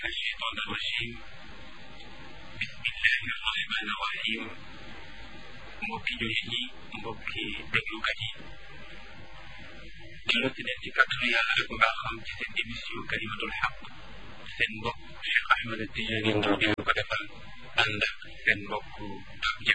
الشيطان الرجيم بسم الله الرحمن الرحيم mbokki jullit yi mbokki déglukat yi dellusi leen ci kàttanu yàlla ak mbaaxam ci seen émission kalimatul xaq seen mbokk Cheikh Ahmed Tidiane Ndao di ko defal ànd ak seen mbokk